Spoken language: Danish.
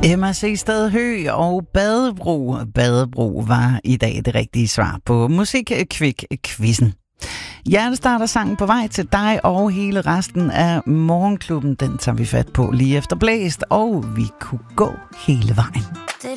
Emma C. Stadhøj og Badebro. Badebro var i dag det rigtige svar på Musikkvik-quizzen. Hjertestarter sangen på vej til dig og hele resten af Morgenklubben. Den tager vi fat på lige efter blæst, og vi kunne gå hele vejen.